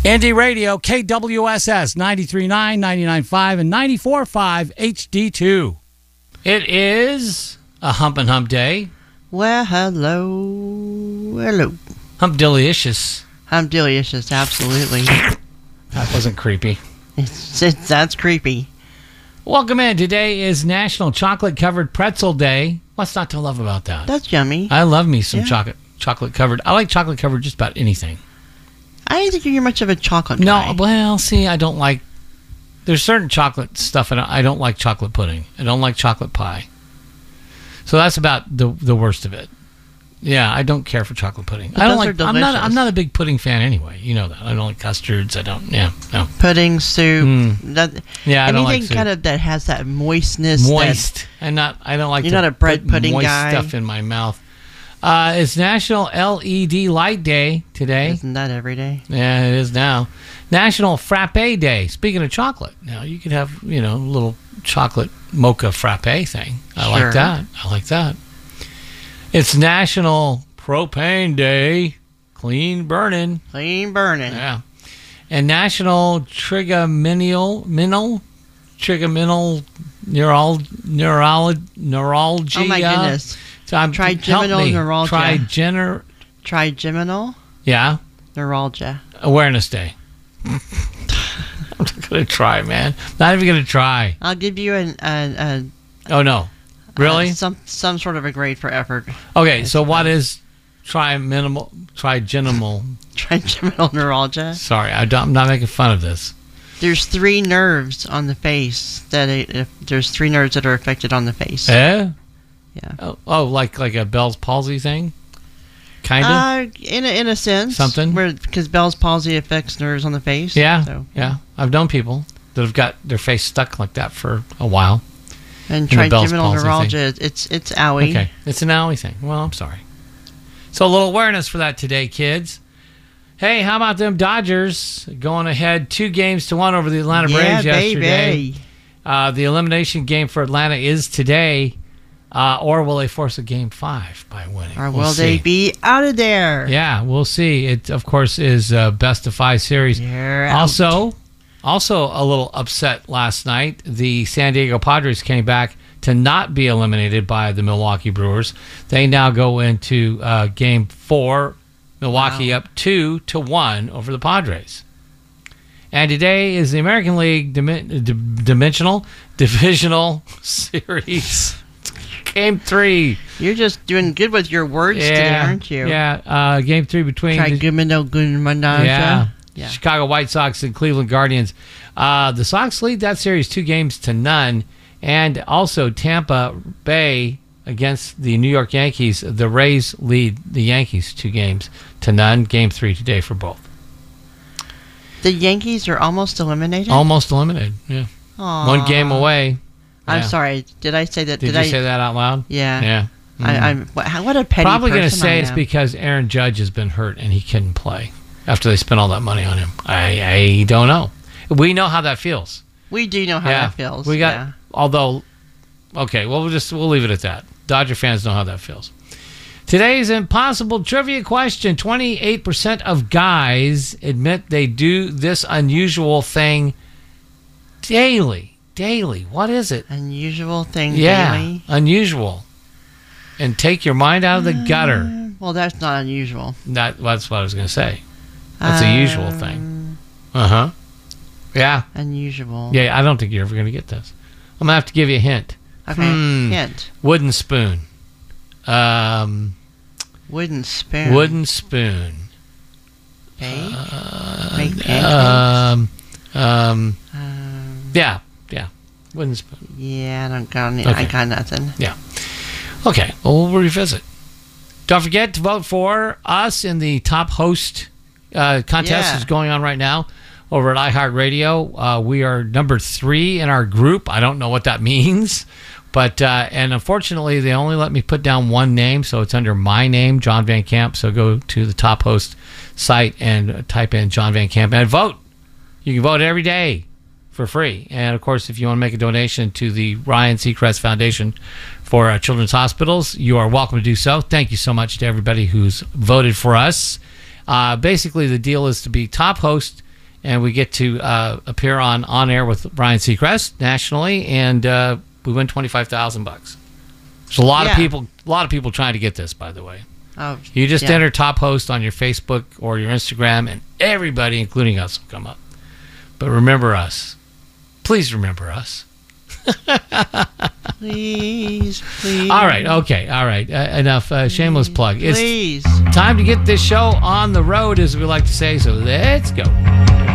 Indie Radio, KWSS, 93.9, 99.5, and 94.5 HD2. It is a Hump and Hump Day. Well, hello. Hump delicious. Hump delicious, absolutely. That wasn't creepy. That's creepy. Welcome in. Today is National Chocolate Covered Pretzel Day. What's not to love about that? That's yummy. I love me some chocolate covered. I like chocolate covered just about anything. I don't think you're much of a chocolate guy. No, well, see, I don't like... There's certain chocolate stuff, and I don't like chocolate pudding. I don't like chocolate pie. So that's about the worst of it. Yeah, I don't care for chocolate pudding. But I don't like. delicious. I'm not a big pudding fan anyway. You know that. I don't like custards. I don't. Yeah, no. Pudding, soup. I don't like anything soup. kind of that has that moistness. Moist. I don't like. You're not a bread pudding moist guy. Stuff in my mouth. It's National LED Light Day today. Isn't that every day? Yeah, it is now. National Frappe Day. Speaking of chocolate, now you could have a little chocolate mocha frappe thing. I like that. It's National Propane Day. Clean burning. Yeah. And National Trigeminal Neuralgia. Oh my goodness. Trigeminal neuralgia. Trigeminal? Yeah. Neuralgia. Awareness Day. I'm not going to try, man. Not even going to try. I'll give you Oh, no. Really? Some sort of a grade for effort. Okay, so what is trigeminal neuralgia? Sorry, I'm not making fun of this. There's 3 nerves on the face there's 3 nerves that are affected on the face. Yeah. Oh, like a Bell's palsy thing, kind of. In a sense, something because Bell's palsy affects nerves on the face. Yeah. So. Yeah. I've known people that have got their face stuck like that for a while. And trigeminal neuralgia, it's owie. Okay, it's an owie thing. Well, I'm sorry. So a little awareness for that today, kids. Hey, how about them Dodgers going ahead 2-1 over the Atlanta Braves yesterday? Baby. The elimination game for Atlanta is today. Or will they force a Game 5 by winning? Or will they be out of there? Yeah, we'll see. It, of course, is a best-of-5 series. Also, a little upset last night. The San Diego Padres came back to not be eliminated by the Milwaukee Brewers. They now go into Game 4, Milwaukee up 2-1 over the Padres. And today is the American League Divisional Series. Game 3. You're just doing good with your words today, aren't you? Yeah, Game 3 between... Yeah. Chicago White Sox and Cleveland Guardians. The Sox lead that series 2-0. And also Tampa Bay against the New York Yankees. The Rays lead the Yankees 2-0. Game 3 today for both. The Yankees are almost eliminated? Almost eliminated, yeah. Aww. 1 game away. Yeah. I'm sorry. Did I say that? Did you say that out loud? Yeah. Yeah. What a petty Probably going to person say I it's am. because Aaron Judge has been hurt and he couldn't play after they spent all that money on him. I don't know. We know how that feels. We do know how that feels. We got, although, okay, well, we'll leave it at that. Dodger fans know how that feels. Today's impossible trivia question. 28% of guys admit they do this unusual thing daily. What is it? Unusual thing daily? Unusual. And take your mind out of the gutter. Well, that's not unusual. That's what I was going to say. That's a usual thing. Uh-huh. Yeah. Unusual. Yeah, I don't think you're ever going to get this. I'm going to have to give you a hint. Okay, hint. Wooden spoon. Wooden spoon. Wooden spoon. Bake? Make pancakes? Yeah. Wooden spoon. Yeah, I got nothing. Yeah. Okay, well, we'll revisit. Don't forget to vote for us in the top host contest that's going on right now over at iHeartRadio. We are number 3 in our group. I don't know what that means. But, and unfortunately, they only let me put down one name, so it's under my name, John Van Camp. So go to the top host site and type in John Van Camp and vote. You can vote every day for free. And, of course, if you want to make a donation to the Ryan Seacrest Foundation for Children's Hospitals, you are welcome to do so. Thank you so much to everybody who's voted for us. Basically, the deal is to be top host and we get to appear on air with Ryan Seacrest nationally, and we win $25,000. There's a lot of people trying to get this, by the way. Oh, you just enter top host on your Facebook or your Instagram, and everybody, including us, will come up. But remember us. Please remember us. Please. All right. Okay. All right. Enough shameless plug. Please. It's time to get this show on the road, as we like to say. So let's go.